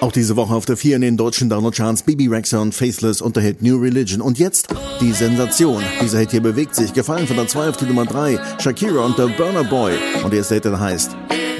Auch diese Woche auf der 4 in den deutschen Download-Charts Bebe Rexha und Faithless und der Hit New Religion. Und jetzt die Sensation. Dieser Hit hier bewegt sich. Gefallen von der 2 auf die Nummer 3. Shakira und der Burna Boy. Und der Hit heißt